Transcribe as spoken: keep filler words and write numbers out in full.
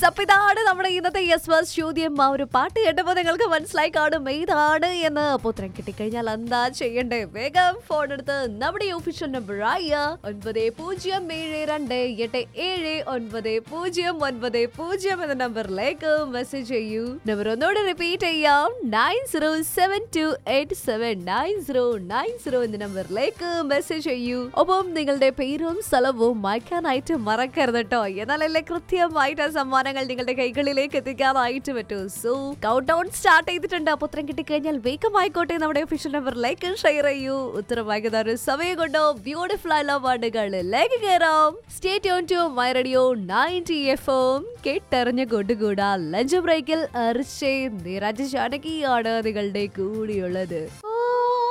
അപ്പൊ ഇതാണ് നമ്മുടെ ഇന്നത്തെ യെസ് ബസ് ചോദ്യം. ആ ഒരു പാട്ട് കേട്ടപ്പോ നിങ്ങൾക്ക് മനസ്സിലായി കാണും ഏതാണ് എന്ന്. അപ്പൊ ഉത്തരം കിട്ടിക്കഴിഞ്ഞാൽ എന്താ ചെയ്യണ്ടേ? വേഗം ഫോൺ എടുത്ത് നമ്മുടെ ഒഫീഷ്യൽ നമ്പർ ആയ ഒൻപത് പൂജ്യം ഏഴ് രണ്ട് എട്ട് ഏഴ് ഒൻപത് പൂജ്യം ഒൻപത് പൂജ്യം എന്ന നമ്പറിലേക്ക് മെസ്സേജ് ചെയ്യൂ. നമ്പർ ഒന്നോട് റിപ്പീറ്റ് ചെയ്യാം, nine zero seven to eight seven nine zero nine zero എന്ന നമ്പറിലേക്ക് മെസ്സേജ് ചെയ്യൂ. ഒപ്പം നിങ്ങളുടെ പേരും സ്ഥലവും വായിക്കാനായിട്ട് മറക്കരുത് കേട്ടോ. എന്നാലല്ലേ കൃത്യമായിട്ട് ആ സമ്മാനങ്ങൾ നിങ്ങളുടെ കൈകളിലേക്ക് എത്തിക്കാനായിട്ട് പറ്റൂ. സോ കൗണ്ട് ഡൗൺ സ്റ്റാർട്ട് ചെയ്തിട്ടുണ്ട്. അപ്പൊ ഉത്തരം കിട്ടിക്കഴിഞ്ഞാൽ വേഗമായിക്കോട്ടെ നമ്മുടെ ഒഫീഷ്യൽ നമ്പറിലേക്ക് ഷെയർ ചെയ്യൂ. ഉത്തരം വായിക്കുന്ന ഒരു സമയം കൊണ്ടോ ബ്യൂട്ടിഫുൾ ആയുള്ള പാട്ടുകളിലേക്ക് കയറാം. Stay tune to my radio ninety F M. കേട്ടറിഞ്ഞ കൊണ്ടുകൂടാ lunch ബ്രേക്കിൽ അർച്ചേ നിരജ് ജാനകിയാണ് നിങ്ങളുടെ കൂടിയുള്ളത്.